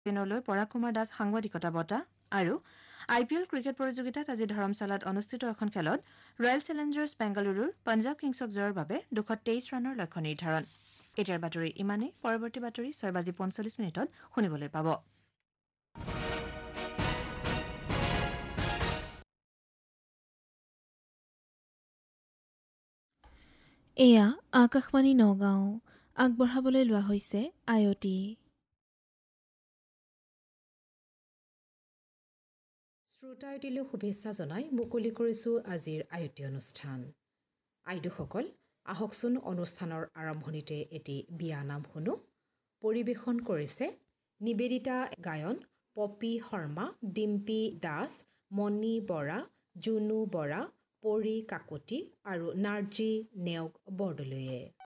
দিনলৈ পৰাগ কুমাৰ দাস সাংবাদিকতা বঁটা আৰু IPL ক্ৰিকেট প্ৰতিযোগিতাত আজি ধৰমশালাত অনুষ্ঠিত এখন খেলত ৰয়েল চেলেঞ্জাৰ্ছ বেংগালুৰুৰ পঞ্জাৱ কিংছক জয়ৰ বাবে 223 ৰানৰ লক্ষ্য নিৰ্ধাৰণ এতিয়াৰ বাতৰি ইমানেই পৰৱৰ্তী বাতৰি 6:45 শুনিবলৈ পাব এয়া আকাশবাণী নগাঁও আগবঢ়াবলৈ লোৱা হৈছে আয়তি শ্ৰোতাসকলক শুভেচ্ছা জনাই মুকলি কৰিছোঁ আজিৰ আয়তি অনুষ্ঠান আইডুসকল আহকচোন অনুষ্ঠানৰ আৰম্ভণিতে এটি বিয়ানাম শুনো পৰিৱেশন কৰিছে নিবেদিতা গায়ন পপি শৰ্মা ডিম্পী দাস মণি বৰা জুনু বৰা পৰি কাকতি আৰু নাৰ্জী নেওগ বৰদলৈয়ে